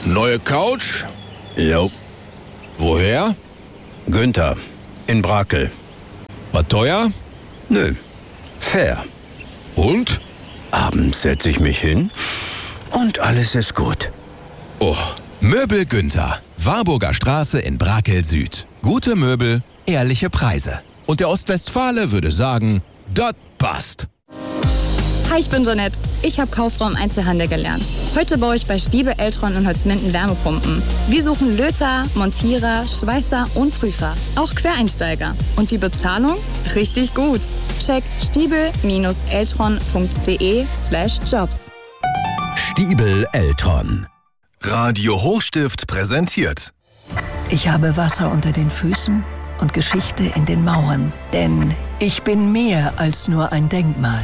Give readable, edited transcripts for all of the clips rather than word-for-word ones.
Neue Couch? Jo. Woher? Günther. In Brakel. War teuer? Nö. Fair. Und? Abends setze ich mich hin und alles ist gut. Oh. Möbel Günther. Warburger Straße in Brakel Süd. Gute Möbel, ehrliche Preise. Und der Ostwestfale würde sagen, das passt. Hi, ich bin Jeanette. Ich habe Kauffrau im Einzelhandel gelernt. Heute baue ich bei Stiebel, Eltron und Holzminden Wärmepumpen. Wir suchen Löter, Montierer, Schweißer und Prüfer. Auch Quereinsteiger. Und die Bezahlung? Richtig gut. Check stiebel-eltron.de/jobs. Stiebel Eltron. Radio Hochstift präsentiert. Ich habe Wasser unter den Füßen und Geschichte in den Mauern. Denn ich bin mehr als nur ein Denkmal.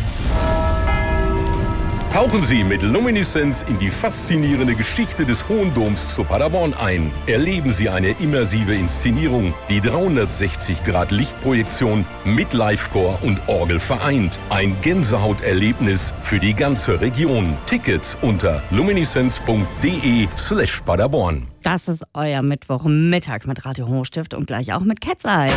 Tauchen Sie mit Luminescence in die faszinierende Geschichte des Hohen Doms zu Paderborn ein. Erleben Sie eine immersive Inszenierung, die 360-Grad-Lichtprojektion mit Livecore und Orgel vereint. Ein Gänsehauterlebnis für die ganze Region. Tickets unter luminescence.de/Paderborn. Das ist euer Mittwochmittag mit Radio Hochstift und gleich auch mit Cat's Eye.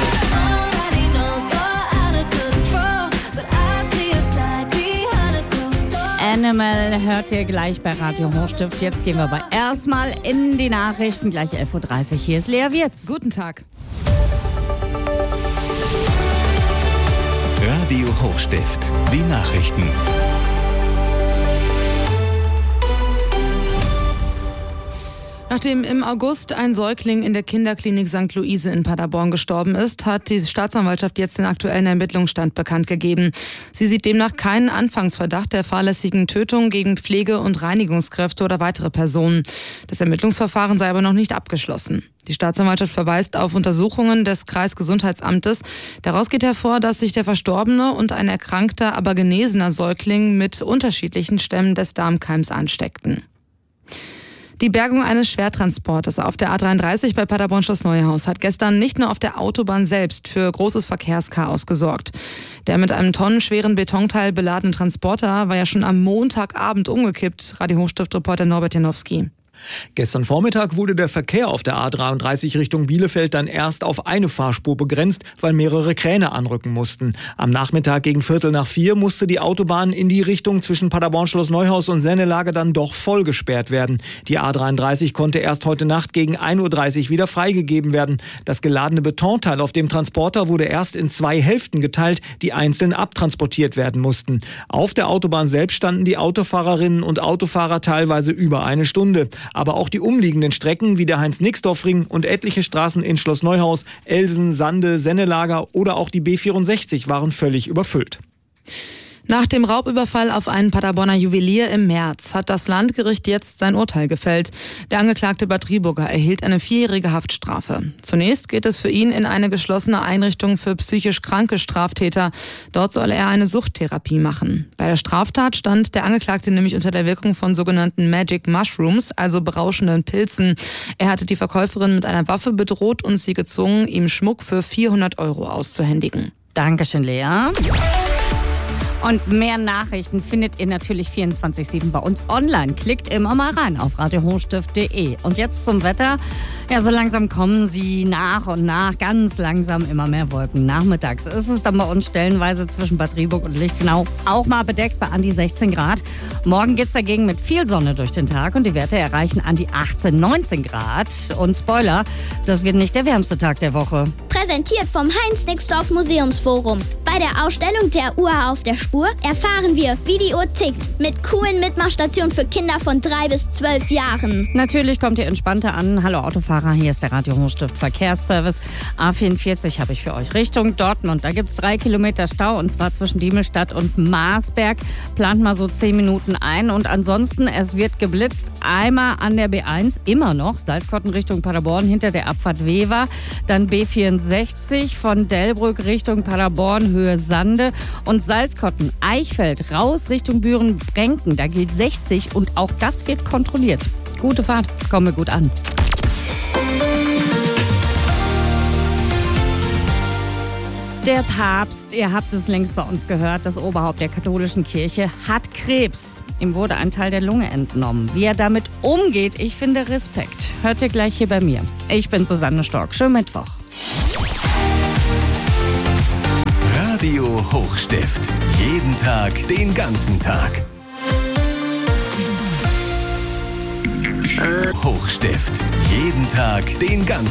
Animal hört ihr gleich bei Radio Hochstift. Jetzt gehen wir aber erstmal in die Nachrichten. Gleich 11.30 Uhr. Hier ist Lea Wirz. Guten Tag. Radio Hochstift. Die Nachrichten. Nachdem im August ein Säugling in der Kinderklinik St. Luise in Paderborn gestorben ist, hat die Staatsanwaltschaft jetzt den aktuellen Ermittlungsstand bekannt gegeben. Sie sieht demnach keinen Anfangsverdacht der fahrlässigen Tötung gegen Pflege- und Reinigungskräfte oder weitere Personen. Das Ermittlungsverfahren sei aber noch nicht abgeschlossen. Die Staatsanwaltschaft verweist auf Untersuchungen des Kreisgesundheitsamtes. Daraus geht hervor, dass sich der verstorbene und ein erkrankter, aber genesener Säugling mit unterschiedlichen Stämmen des Darmkeims ansteckten. Die Bergung eines Schwertransporters auf der A33 bei Paderborn-Schloss Neuhaus hat gestern nicht nur auf der Autobahn selbst für großes Verkehrschaos gesorgt. Der mit einem tonnenschweren Betonteil beladene Transporter war ja schon am Montagabend umgekippt. Radio Hochstift-Reporter Norbert Janowski. Gestern Vormittag wurde der Verkehr auf der A33 Richtung Bielefeld dann erst auf eine Fahrspur begrenzt, weil mehrere Kräne anrücken mussten. Am Nachmittag gegen 3:45 musste die Autobahn in die Richtung zwischen Paderborn-Schloss Neuhaus und Sennelage dann doch voll gesperrt werden. Die A33 konnte erst heute Nacht gegen 1:30 Uhr wieder freigegeben werden. Das geladene Betonteil auf dem Transporter wurde erst in 2 Hälften geteilt, die einzeln abtransportiert werden mussten. Auf der Autobahn selbst standen die Autofahrerinnen und Autofahrer teilweise über eine Stunde. Aber auch die umliegenden Strecken wie der Heinz-Nixdorf-Ring und etliche Straßen in Schloss Neuhaus, Elsen, Sande, Sennelager oder auch die B64 waren völlig überfüllt. Nach dem Raubüberfall auf einen Paderborner Juwelier im März hat das Landgericht jetzt sein Urteil gefällt. Der Angeklagte Bad Driburger erhielt eine 4-jährige Haftstrafe. Zunächst geht es für ihn in eine geschlossene Einrichtung für psychisch kranke Straftäter. Dort soll er eine Suchttherapie machen. Bei der Straftat stand der Angeklagte nämlich unter der Wirkung von sogenannten Magic Mushrooms, also berauschenden Pilzen. Er hatte die Verkäuferin mit einer Waffe bedroht und sie gezwungen, ihm Schmuck für 400 € auszuhändigen. Dankeschön, Lea. Und mehr Nachrichten findet ihr natürlich 24/7 bei uns online. Klickt immer mal rein auf radiohochstift.de. Und jetzt zum Wetter. Ja, so langsam kommen sie nach und nach, ganz langsam immer mehr Wolken. Nachmittags ist es dann bei uns stellenweise zwischen Bad Driburg und Lichtenau auch mal bedeckt bei an die 16 Grad. Morgen geht's dagegen mit viel Sonne durch den Tag und die Werte erreichen an die 18, 19 Grad. Und Spoiler, das wird nicht der wärmste Tag der Woche. Präsentiert vom Heinz-Nixdorf Museumsforum. Bei der Ausstellung der Uhr auf der Spur erfahren wir, wie die Uhr tickt. Mit coolen Mitmachstationen für Kinder von 3 bis 12 Jahren. Natürlich kommt ihr entspannter an. Hallo Autofahrer, hier ist der Radio Hochstift Verkehrsservice. A44 habe ich für euch Richtung Dortmund. Da gibt es 3 Kilometer Stau und zwar zwischen Diemelstadt und Marsberg. Plant mal so 10 Minuten ein und ansonsten, es wird geblitzt. Einmal an der B1, immer noch, Salzkotten Richtung Paderborn hinter der Abfahrt Wever. Dann B64 von Delbrück Richtung Paderborn, Höhe Sande und Salzkotten, Eichfeld, raus Richtung Büren-Brenken. Da gilt 60 und auch das wird kontrolliert. Gute Fahrt, komme gut an. Der Papst, ihr habt es längst bei uns gehört, das Oberhaupt der katholischen Kirche hat Krebs. Ihm wurde ein Teil der Lunge entnommen. Wie er damit umgeht, ich finde Respekt. Hört ihr gleich hier bei mir. Ich bin Susanne Stork. Schönen Mittwoch. Radio Hochstift. Jeden Tag, den ganzen Tag. Hochstift. Jeden Tag, den ganzen Tag.